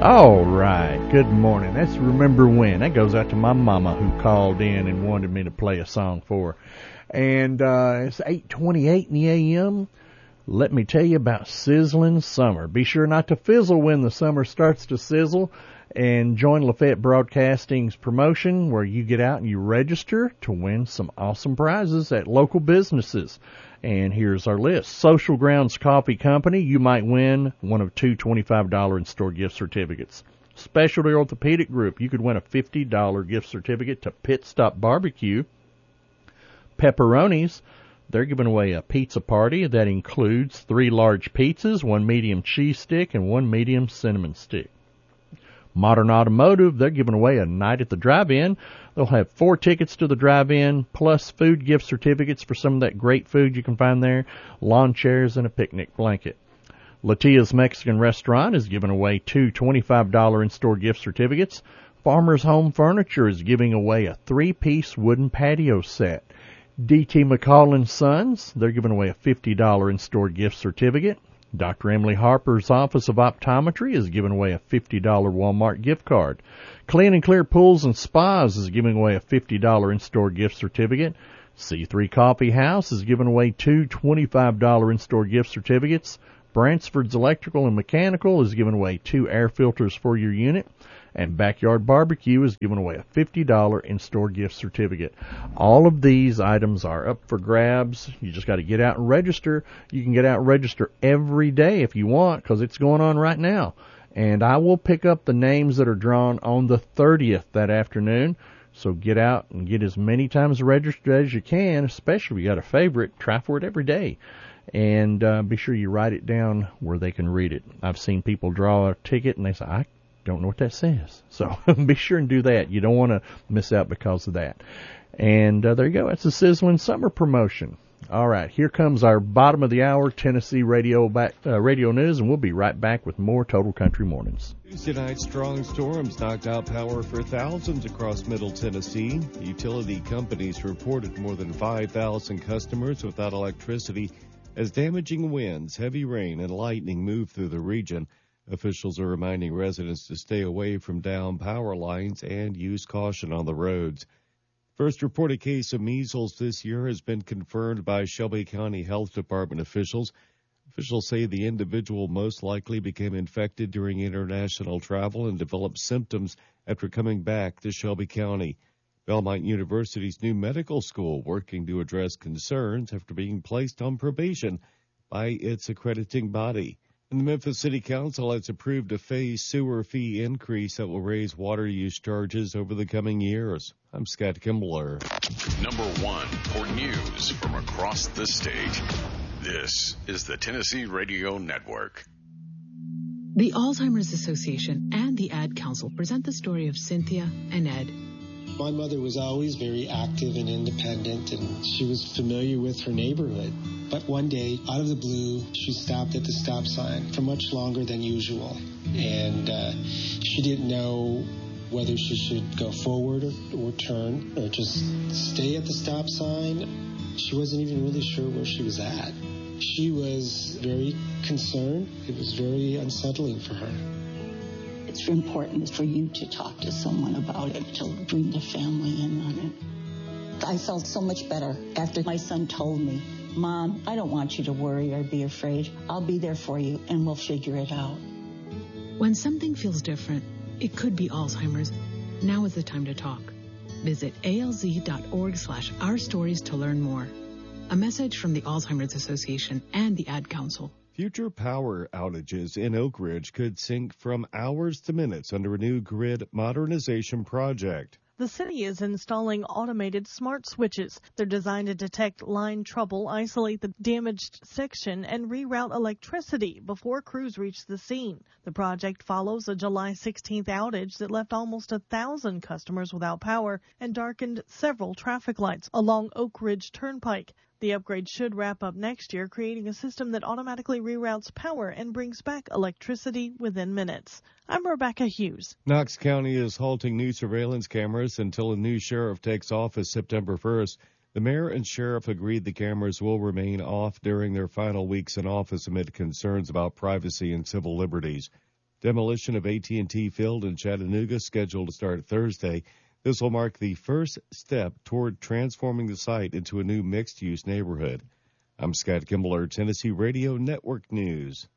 All right, good morning. That's Remember When. That goes out to my mama who called in and wanted me to play a song for her. And it's 8:28 in the a.m. Let me tell you about Sizzling Summer. Be sure not to fizzle when the summer starts to sizzle, and join Lafayette Broadcasting's promotion where you get out and you register to win some awesome prizes at local businesses. And here's our list. Social Grounds Coffee Company, you might win one of two $25 in-store gift certificates. Specialty Orthopedic Group, you could win a $50 gift certificate to Pit Stop Barbecue. Pepperonis, they're giving away a pizza party that includes 3 large pizzas, 1 medium cheese stick, and 1 medium cinnamon stick. Modern Automotive, they're giving away a night at the drive-in. They'll have 4 tickets to the drive-in, plus food gift certificates for some of that great food you can find there, lawn chairs, and a picnic blanket. Latia's Mexican Restaurant is giving away 2 $25 in-store gift certificates. Farmer's Home Furniture is giving away a 3-piece wooden patio set. D.T. McCall & Sons, they're giving away a $50 in-store gift certificate. Dr. Emily Harper's Office of Optometry is giving away a $50 Walmart gift card. Clean and Clear Pools and Spas is giving away a $50 in-store gift certificate. C3 Coffee House is giving away 2 $25 in-store gift certificates. Bransford's Electrical and Mechanical is giving away 2 air filters for your unit. And Backyard Barbecue is giving away a $50 in-store gift certificate. All of these items are up for grabs. You just got to get out and register. You can get out and register every day if you want, because it's going on right now. And I will pick up the names that are drawn on the 30th that afternoon. So get out and get as many times registered as you can, especially if you got a favorite. Try for it every day. And be sure you write it down where they can read it. I've seen people draw a ticket and they say, I don't know what that says. So be sure and do that. You don't want to miss out because of that. And there you go. That's the Sizzling Summer promotion. All right, here comes our bottom of the hour Tennessee radio news, and we'll be right back with more Total Country Mornings. Tuesday night, strong storms knocked out power for thousands across Middle Tennessee. Utility companies reported more than 5,000 customers without electricity as damaging winds, heavy rain, and lightning moved through the region. Officials are reminding residents to stay away from downed power lines and use caution on the roads. First reported case of measles this year has been confirmed by Shelby County Health Department officials. Officials say the individual most likely became infected during international travel and developed symptoms after coming back to Shelby County. Belmont University's new medical school working to address concerns after being placed on probation by its accrediting body. And the Memphis City Council has approved a phased sewer fee increase that will raise water use charges over the coming years. I'm Scott Kimbler. Number 1 for news from across the state. This is the Tennessee Radio Network. The Alzheimer's Association and the Ad Council present the story of Cynthia and Ed. My mother was always very active and independent, and she was familiar with her neighborhood. But one day, out of the blue, she stopped at the stop sign for much longer than usual. And she didn't know whether she should go forward or turn or just stay at the stop sign. She wasn't even really sure where she was at. She was very concerned. It was very unsettling for her. It's important for you to talk to someone about it, to bring the family in on it. I felt so much better after my son told me, Mom, I don't want you to worry or be afraid. I'll be there for you, and we'll figure it out. When something feels different, it could be Alzheimer's. Now is the time to talk. Visit alz.org/ourstories to learn more. A message from the Alzheimer's Association and the Ad Council. Future power outages in Oak Ridge could sink from hours to minutes under a new grid modernization project. The city is installing automated smart switches. They're designed to detect line trouble, isolate the damaged section, and reroute electricity before crews reach the scene. The project follows a July 16th outage that left almost 1,000 customers without power and darkened several traffic lights along Oak Ridge Turnpike. The upgrade should wrap up next year, creating a system that automatically reroutes power and brings back electricity within minutes. I'm Rebecca Hughes. Knox County is halting new surveillance cameras until a new sheriff takes office September 1st. The mayor and sheriff agreed the cameras will remain off during their final weeks in office amid concerns about privacy and civil liberties. Demolition of AT&T Field in Chattanooga scheduled to start Thursday. This will mark the first step toward transforming the site into a new mixed-use neighborhood. I'm Scott Kimbler, Tennessee Radio Network News.